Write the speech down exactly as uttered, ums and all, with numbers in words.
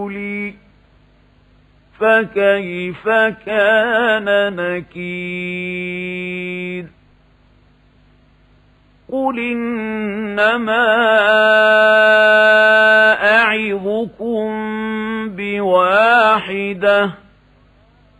رسلي فكيف كان نكير قل إنما أعظكم بواحدة